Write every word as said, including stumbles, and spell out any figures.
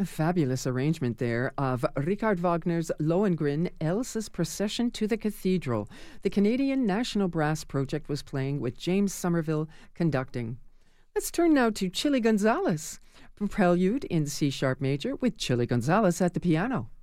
A fabulous arrangement there of Richard Wagner's Lohengrin, Elsa's Procession to the Cathedral. The Canadian National Brass Project was playing with James Somerville conducting. Let's turn now to Chili Gonzalez, Prelude in C-sharp major with Chili Gonzalez at the piano.